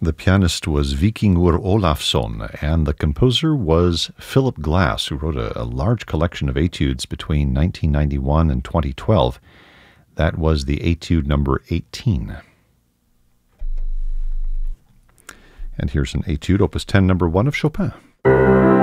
The pianist was Víkingur Ólafsson, and the composer was Philip Glass, who wrote a large collection of etudes between 1991 and 2012. That was the etude number 18. And here's an etude, opus 10, number 1 of Chopin.